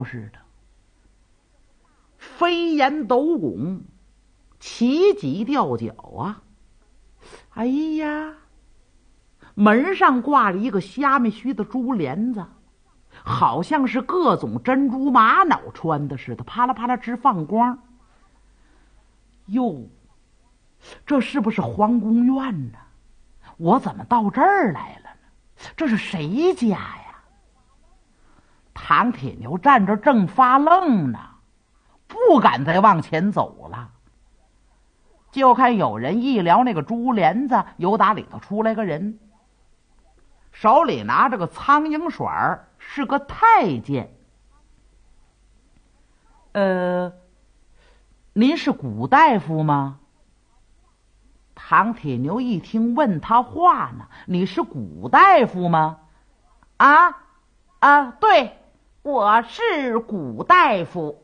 似的，飞檐斗拱，起脊吊脚啊！哎呀，门上挂着一个虾米须的珠帘子，好像是各种珍珠玛瑙穿的似的，啪啦啪啦直放光。哟，这是不是皇宫院呢？我怎么到这儿来了呢？这是谁家呀？唐铁牛站着正发愣呢，不敢再往前走了。就看有人一撩那个珠帘子，由打里头出来个人，手里拿着个苍蝇水儿，是个太监。您是古大夫吗？唐铁牛一听问他话呢，你是古大夫吗？对，我是古大夫。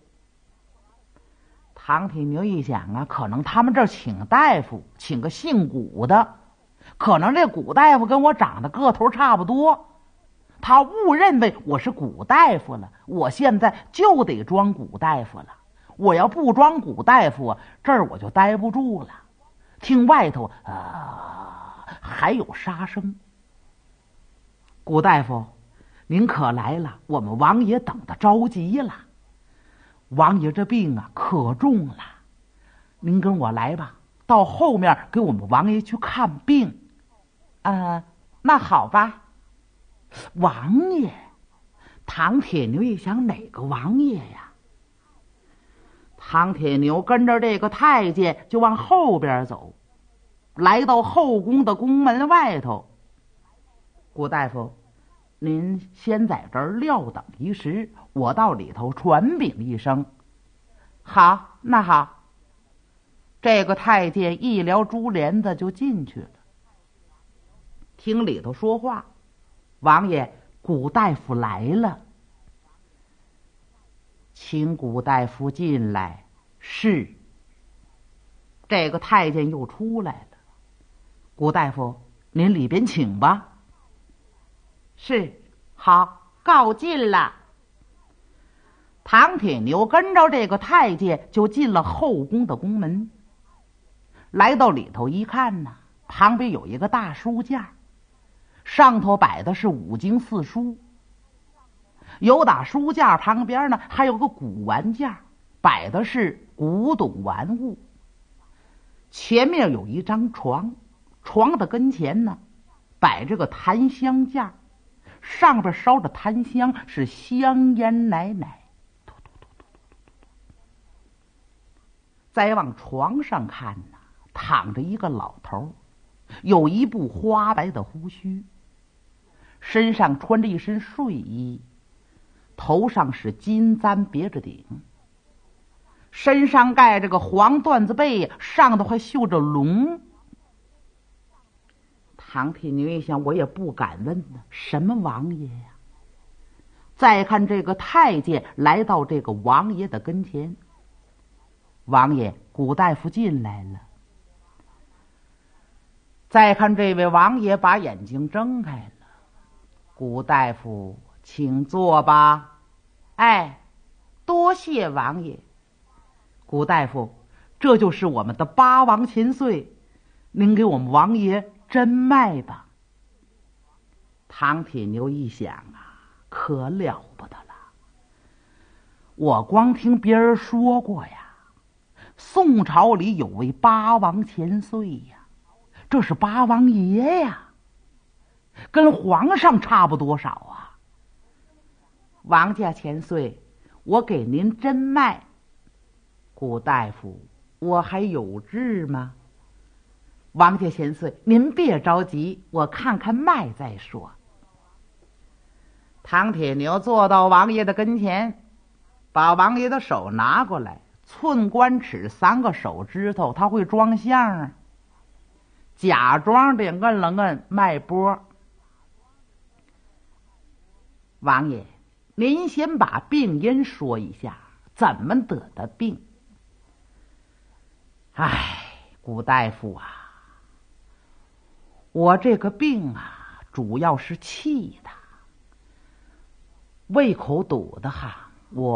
唐铁牛一想啊，可能他们这儿请大夫，请个姓古的，可能这古大夫跟我长得个头差不多，他误认为我是古大夫了。我现在就得装古大夫了，我要不装古大夫啊，这儿我就待不住了。听外头还有杀声。古大夫，您可来了，我们王爷等得着急了。王爷这病啊可重了，您跟我来吧，到后面给我们王爷去看病。那好吧。王爷，唐铁牛一想，哪个王爷呀？唐铁牛跟着这个太监就往后边走，来到后宫的宫门外头。古大夫，您先在这儿撂等一时，我到里头传禀一声。好，那好。这个太监一撩珠帘子就进去了，听里头说话：王爷，古大夫来了，请古大夫进来。是。这个太监又出来了：古大夫，您里边请吧。是。好，告进了。唐铁牛跟着这个太监就进了后宫的宫门。来到里头一看呢，旁边有一个大书架，上头摆的是五经四书。有打书架旁边呢还有个古玩架，摆的是古董玩物。前面有一张床，床的跟前呢摆着个檀香架，上边烧着檀香，是香烟奶奶。再往床上看呢，躺着一个老头，有一部花白的胡须，身上穿着一身睡衣，头上是金簪别着顶，身上盖着个黄缎子被，上头还绣着龙。唐铁牛一想，我也不敢问呢，什么王爷呀？再看这个太监来到这个王爷的跟前：王爷，古大夫进来了。再看这位王爷把眼睛睁开了：古大夫请坐吧。多谢王爷。古大夫，这就是我们的八王千岁，您给我们王爷诊脉吧。唐铁牛一想啊，可了不得了，我光听别人说过呀，宋朝里有位八王千岁呀，这是八王爷呀，跟皇上差不多少啊。王家千岁，我给您诊脉。古大夫，我还有治吗？王家千岁，您别着急，我看看脉再说。唐铁牛坐到王爷的跟前，把王爷的手拿过来，寸关尺3个手指头，他会装相啊，假装的摁了摁脉波。王爷，您先把病因说一下，怎么得的病？古大夫啊，我这个病啊，主要是气的，胃口堵得哈，